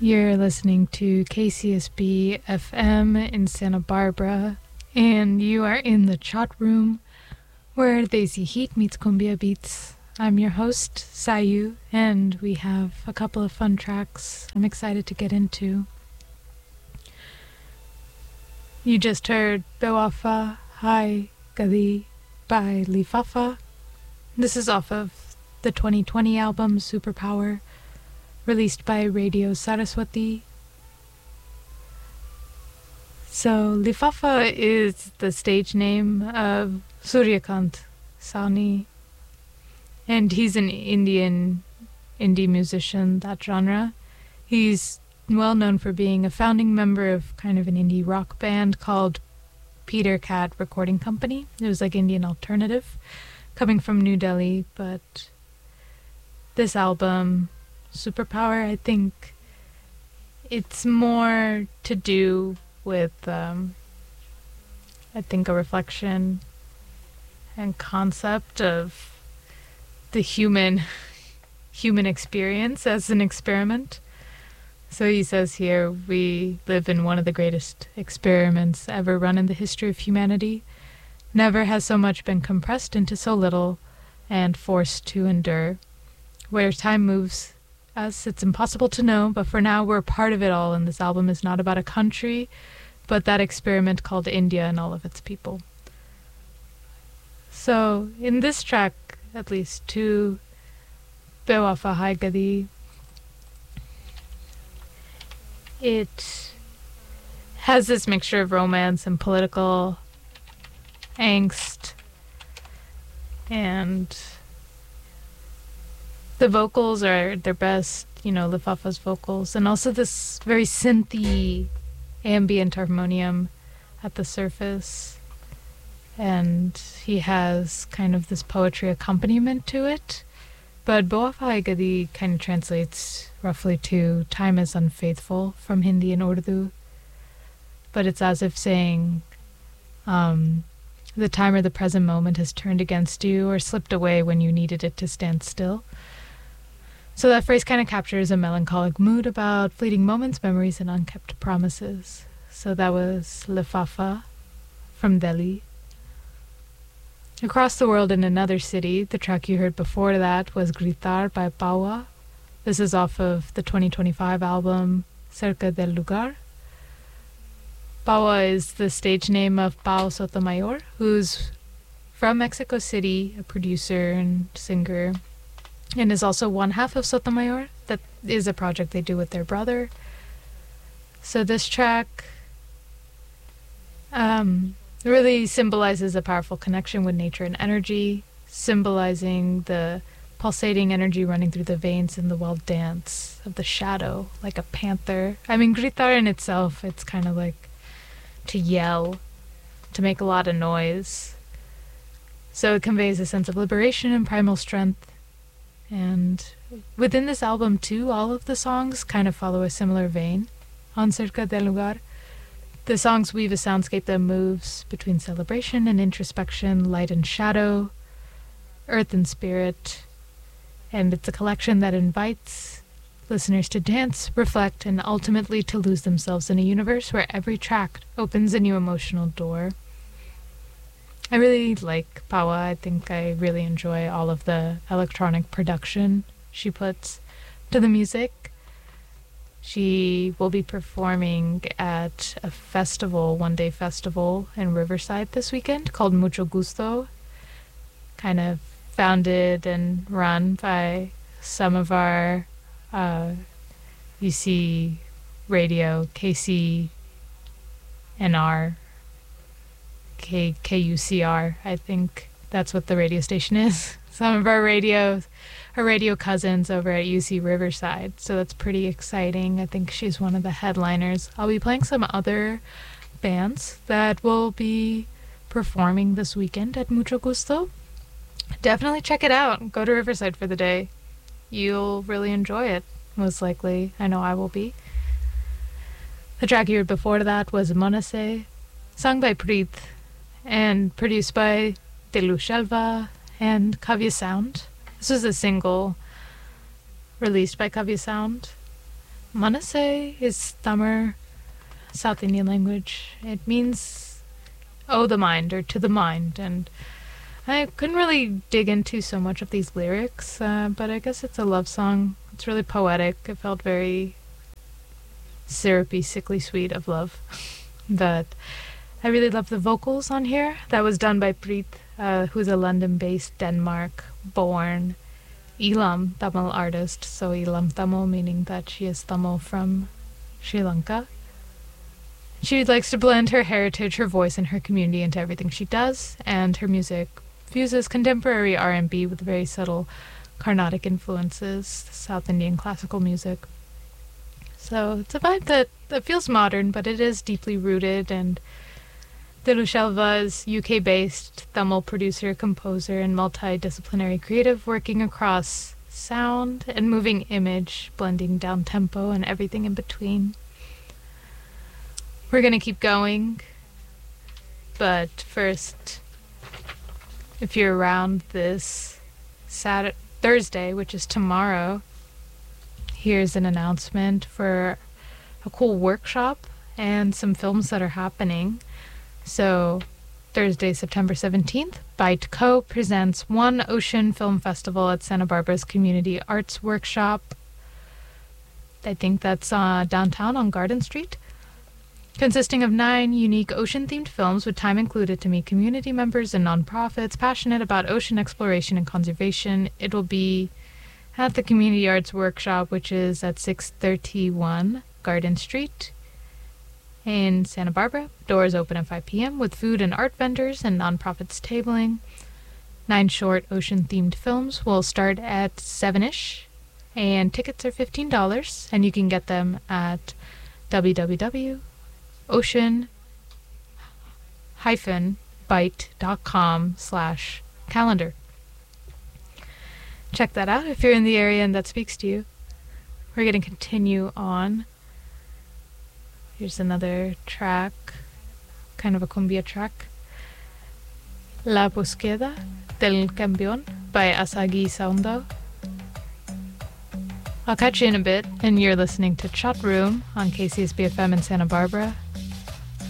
You're listening to KCSB FM in Santa Barbara, and you are in the chat room where Desi Heat meets Cumbia Beats. I'm your host, Sayu, and we have a couple of fun tracks I'm excited to get into. You just heard Bewafa Hai Gadi by Lifafa. This is off of the 2020 album Superpower, released by Radio Saraswati. So Lifafa is the stage name of Suryakant Sawhney, and he's an Indian indie musician, that genre. He's well known for being a founding member of kind of an indie rock band called Peter Cat Recording Company. It was like Indian alternative, coming from New Delhi, but this album, Superpower, I think it's more to do with, I think, a reflection and concept of the human experience as an experiment. So he says here, we live in one of the greatest experiments ever run in the history of humanity. Never has so much been compressed into so little and forced to endure. Where time moves us, it's impossible to know, but for now we're a part of it all, and this album is not about a country, but that experiment called India and all of its people. So in this track, at least, to Bewafa Hai Gadi, it has this mixture of romance and political angst, and the vocals are their best, Lifafa's vocals, and also this very synthy ambient harmonium at the surface, and he has kind of this poetry accompaniment to it. But Bewafa Hai Gadi kind of translates roughly to time is unfaithful from Hindi and Urdu, but it's as if saying the time or the present moment has turned against you or slipped away when you needed it to stand still. So that phrase kind of captures a melancholic mood about fleeting moments, memories, and unkept promises. So that was Lifafa from Delhi. Across the world in another city, the track you heard before that was Gritar by Paua. This is off of the 2025 album Cerca del Lugar. Paua is the stage name of Pau Sotomayor, who's from Mexico City, a producer and singer, and is also one half of Sotomayor. That is a project they do with their brother. So this track really symbolizes a powerful connection with nature and energy, symbolizing the pulsating energy running through the veins in the wild dance of the shadow, like a panther. I mean, gritar in itself, it's kind of like to yell, to make a lot of noise. So it conveys a sense of liberation and primal strength. And within this album, too, all of the songs kind of follow a similar vein. On Cerca del Lugar, the songs weave a soundscape that moves between celebration and introspection, light and shadow, earth and spirit, and it's a collection that invites listeners to dance, reflect, and ultimately to lose themselves in a universe where every track opens a new emotional door. I really like Paua. I think I really enjoy all of the electronic production she puts to the music. She will be performing at a festival, one-day festival in Riverside this weekend called Mucho Gusto, kind of founded and run by some of our UC radio, KCNR, KUCR, I think that's what the radio station is. Some of our radio cousins over at UC Riverside, so that's pretty exciting. I think she's one of the headliners. I'll be playing some other bands that will be performing this weekend at Mucho Gusto. Definitely check it out. Go to Riverside for the day. You'll really enjoy it, most likely. I know I will be. The track you heard before that was Monase, sung by Preet and produced by Delu Shalva and Kavya Sound. This was a single released by Kavya Sound. Manase is Tamil, South Indian language. It means "oh, the mind" or "to the mind," and I couldn't really dig into so much of these lyrics, but I guess it's a love song. It's really poetic. It felt very syrupy, sickly sweet of love. But I really love the vocals on here. That was done by Preet, who's a London-based, Denmark-born Elam Tamil artist. So Elam Tamil meaning that she is Tamil from Sri Lanka. She likes to blend her heritage, her voice, and her community into everything she does, and her music fuses contemporary R&B with very subtle Carnatic influences, South Indian classical music. So it's a vibe that feels modern, but it is deeply rooted, and Thiruselva is UK-based Tamil producer, composer, and multidisciplinary creative, working across sound and moving image, blending down tempo and everything in between. We're gonna keep going, but first, if you're around this Thursday, which is tomorrow, here's an announcement for a cool workshop and some films that are happening. So, Thursday, September 17th, Bite Co. presents One Ocean Film Festival at Santa Barbara's Community Arts Workshop. I think that's downtown on Garden Street. Consisting of 9 unique ocean-themed films with time included to meet community members and nonprofits passionate about ocean exploration and conservation. It will be at the Community Arts Workshop, which is at 631 Garden Street in Santa Barbara. Doors open at 5 p.m. with food and art vendors and nonprofits tabling. 9 short ocean-themed films will start at 7-ish, and tickets are $15, and you can get them at www.ocean-bite.com/calendar. Check that out if you're in the area and that speaks to you. We're going to continue on. Here's another track, kind of a cumbia track. La Búsqueda del Campeón by Asagi Saundo. I'll catch you in a bit, and you're listening to Chat Room on KCSB FM in Santa Barbara,